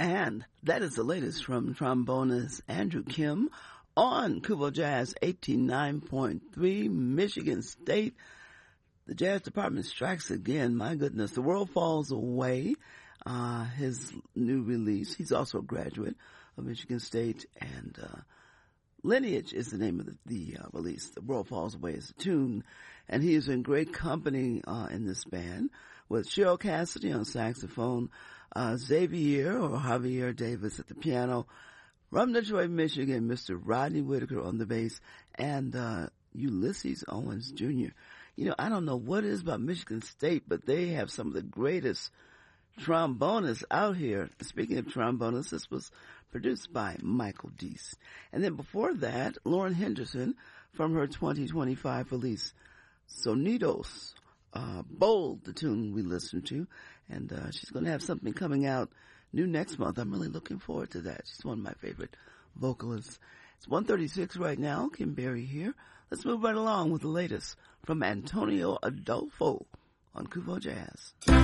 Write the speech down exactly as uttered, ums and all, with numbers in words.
And that is the latest from trombonist Andrew Kim on Kubo Jazz eighty-nine point three, Michigan State. The Jazz Department strikes again. My goodness, The World Falls Away, uh, his new release. He's also a graduate of Michigan State, and uh, Lineage is the name of the, the uh, release. The World Falls Away is the tune, and he is in great company uh, in this band with Cheryl Cassidy on saxophone, uh, Xavier or Javier Davis at the piano, from Detroit, Michigan, Mister Rodney Whitaker on the bass, and uh, Ulysses Owens Junior You know, I don't know what it is about Michigan State, but they have some of the greatest trombonists out here. Speaking of trombonists, this was produced by Michael Deese. And then before that, Lauren Henderson from her twenty twenty-five release, Sonidos, uh, Bold, the tune we listened to. And uh, she's going to have something coming out new next month. I'm really looking forward to that. She's one of my favorite vocalists. It's one thirty-six right now. Kim Berry here. Let's move right along with the latest from Antonio Adolfo on Kubo Jazz.